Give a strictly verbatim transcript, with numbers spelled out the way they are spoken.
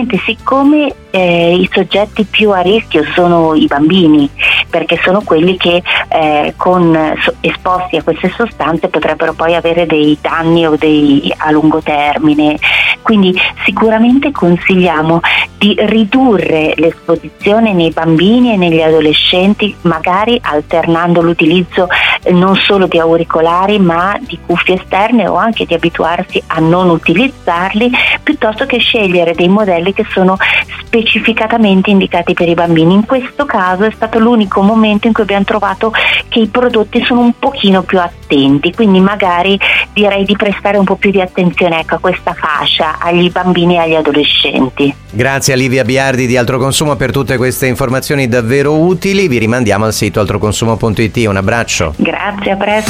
sicuramente, siccome eh, i soggetti più a rischio sono i bambini, perché sono quelli che eh, con so, esposti a queste sostanze potrebbero poi avere dei danni o dei a lungo termine. Quindi sicuramente consigliamo di ridurre l'esposizione nei bambini e negli adolescenti, magari alternando l'utilizzo eh, non solo di auricolari ma di cuffie esterne, o anche di abituarsi a non utilizzarli, piuttosto che scegliere dei modelli che sono specificatamente indicati per i bambini. In questo caso è stato l'unico momento in cui abbiamo trovato che i prodotti sono un pochino più attenti, quindi magari direi di prestare un po' più di attenzione, ecco, a questa fascia, agli bambini e agli adolescenti. Grazie a Livia Biardi di Altro Consumo per tutte queste informazioni davvero utili. Vi rimandiamo al sito altroconsumo punto it. Un abbraccio. Grazie, a presto.